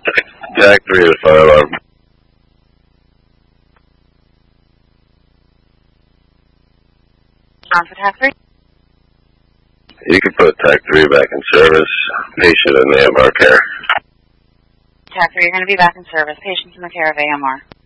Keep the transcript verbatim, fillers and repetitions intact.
Jack three to fire alarm. On for T A C three? You can put T A C three back in service. Patient in A M R care. T A C three, you're going to be back in service. Patients in the care of A M R.